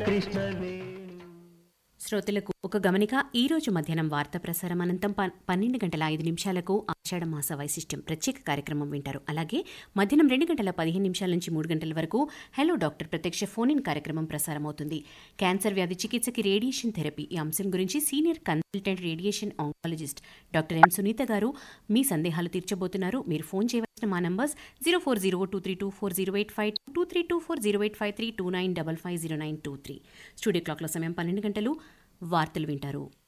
శ్రోతలకు ఒక గమనిక. ఈ రోజు మధ్యాహ్నం వార్తా ప్రసారం అనంతం 12:05 ఆషాఢ మాస వైశిష్ట్యం ప్రత్యేక కార్యక్రమం వింటారు. అలాగే మధ్యాహ్నం 2:15 నుంచి 3 గంటల వరకు హలో డాక్టర్ ప్రత్యక్ష ఫోన్ ఇన్ కార్యక్రమం ప్రసారం అవుతుంది. క్యాన్సర్ వ్యాధి చికిత్సకి రేడియేషన్ థెరపీ ఈ అంశం గురించి senior consultant radiation oncologist doctor M Sunitha గారు మీ సందేహాలు తీర్చబోతున్నారు. మీరు ఫోన్ చేయవలసిన మా నంబర్స్ 0402324085, 23240853, 29550923. స్టూడియో క్లాక్ల సమయం 12 గంటలు. వార్తలు వింటారు.